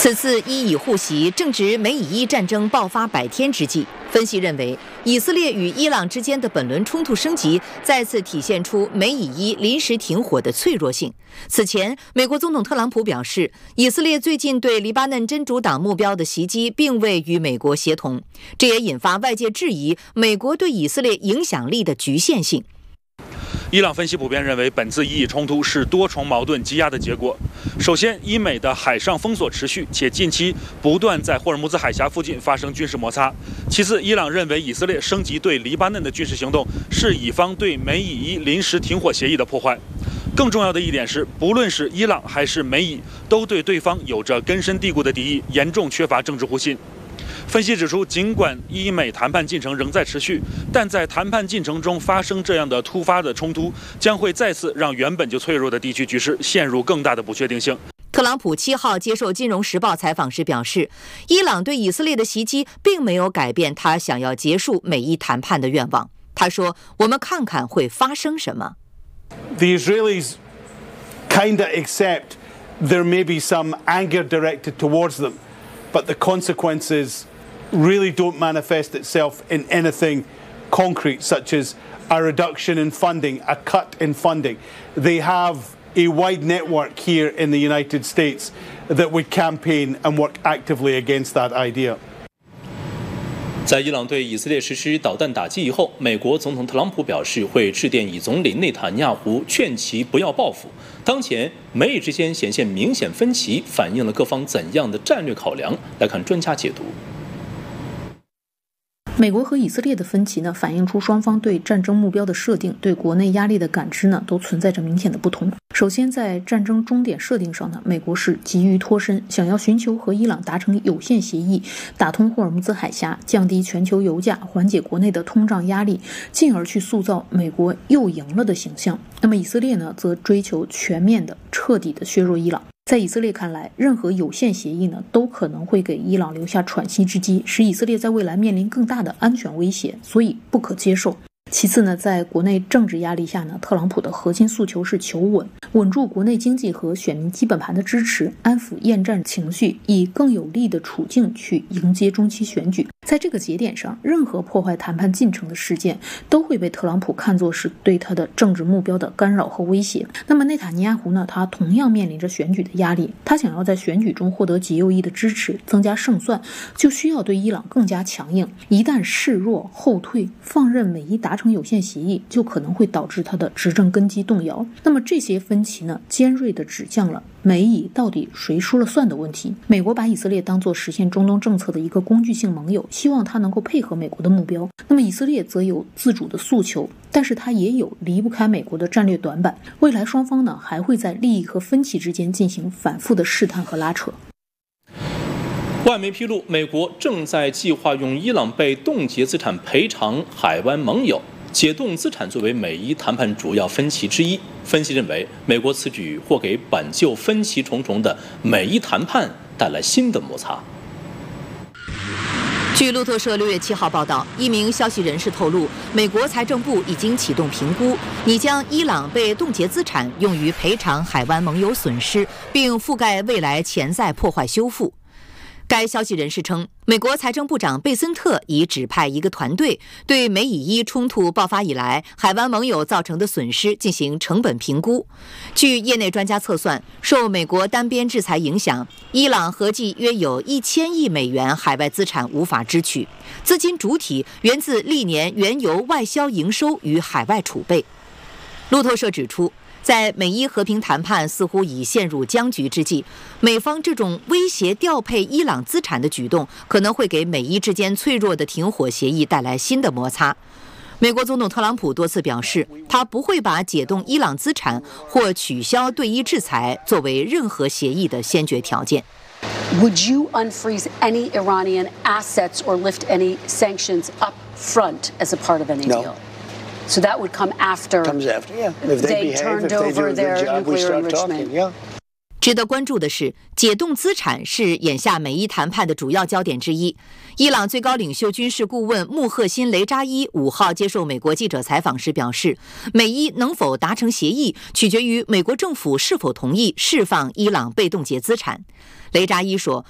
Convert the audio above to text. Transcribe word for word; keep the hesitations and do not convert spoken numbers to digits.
此次伊以互袭正值美以伊战争爆发百天之际，分析认为，以色列与伊朗之间的本轮冲突升级，再次体现出美以伊临时停火的脆弱性。此前，美国总统特朗普表示，以色列最近对黎巴嫩真主党目标的袭击并未与美国协同，这也引发外界质疑美国对以色列影响力的局限性。 伊朗分析普遍认为，本次伊以冲突是多重矛盾积压的结果。首先，伊美的海上封锁持续，且近期不断在霍尔木兹海峡附近发生军事摩擦。其次，伊朗认为以色列升级对黎巴嫩的军事行动是以方对美以伊临时停火协议的破坏。更重要的一点是，不论是伊朗还是美以，都对对方有着根深蒂固的敌意，严重缺乏政治互信。分析指出，尽管伊美谈判进程仍在持续，但在谈判进程中发生这样的突发的冲突，将会再次让原本就脆弱的地区局势陷入更大的不确定性。 特朗普七号接受《金融时报》采访时表示，伊朗对以色列的袭击并没有改变他想要结束美伊谈判的愿望。他说：“我们看看会发生什么。” The Israelis kind of accept there may be some anger directed towards them, but the consequences really don't manifest itself in anything concrete, such as a reduction in funding, a cut in funding. They have a wide network here in the United States that would campaign and work actively against that idea. 在伊朗对以色列实施导弹打击以后，美国总统特朗普表示会致电以总理内塔尼亚胡，劝其不要报复。当前美以之间显现明显分歧，反映了各方怎样的战略考量？来看专家解读。 美国和以色列的分歧呢，反映出双方对战争目标的设定、对国内压力的感知呢，都存在着明显的不同。首先，在战争终点设定上呢，美国是急于脱身，想要寻求和伊朗达成有限协议，打通霍尔木兹海峡，降低全球油价，缓解国内的通胀压力，进而去塑造美国又赢了的形象。那么以色列呢，则追求全面的、彻底的削弱伊朗。在以色列看来，任何有限协议呢，都可能会给伊朗留下喘息之机，使以色列在未来面临更大的安全威胁，所以不可接受。其次呢，在国内政治压力下呢，特朗普的核心诉求是求稳，稳住国内经济和选民基本盘的支持，安抚厌战情绪，以更有利的处境去迎接中期选举。在这个节点上，任何破坏谈判进程的事件都会被特朗普看作是对他的政治目标的干扰和威胁。那么内塔尼亚胡呢，他同样面临着选举的压力，他想要在选举中获得极右翼的支持，增加胜算，就需要对伊朗更加强硬。一旦示弱后退，放任美伊达成有限协议，就可能会导致他的执政根基动摇。那么这些分歧呢，尖锐地指向了美以到底谁说了算的问题。美国把以色列当作实现中东政策的一个工具性盟友，希望他能够配合美国的目标。那么以色列则有自主的诉求，但是他也有离不开美国的战略短板。未来双方呢，还会在利益和分歧之间进行反复的试探和拉扯。 外媒披露，美国正在计划用伊朗被冻结资产赔偿海湾盟友。解冻资产作为美伊谈判主要分歧之一，分析认为，美国此举或给本就分歧重重的美伊谈判带来新的摩擦。 据路透社六月七号报道，一名消息人士透露，美国财政部已经启动评估，拟将伊朗被冻结资产用于赔偿海湾盟友损失，并覆盖未来潜在破坏修复。该消息人士称，美国财政部长贝森特已指派一个团队对美以伊冲突爆发以来海湾盟友造成的损失进行成本评估。据业内专家测算，受美国单边制裁影响，伊朗合计约有一千亿美元海外资产无法支取，资金主体源自历年原油外销营收与海外储备。路透社指出，在美伊和平谈判似乎已陷入僵局之际，美方这种威胁调配伊朗资产的举动，可能会给美伊之间脆弱的停火协议带来新的摩擦。美国总统特朗普多次表示，他不会把解冻伊朗资产或取消对伊制裁作为任何协议的先决条件。 Would you unfreeze any Iranian assets or lift any sanctions up front as a part of any deal?、No.So that would come after, comes after yeah. If they, they behave, turned if they over do a their good job, we nuclear start enrichment. talking, yeah. 值得关注的是，解冻资产是眼下美伊谈判的主要焦点之一。伊朗最高领袖军事顾问穆赫辛·雷扎伊五号接受美国记者采访时表示，美伊能否达成协议，取决于美国政府是否同意释放伊朗被冻结资产。雷扎伊说，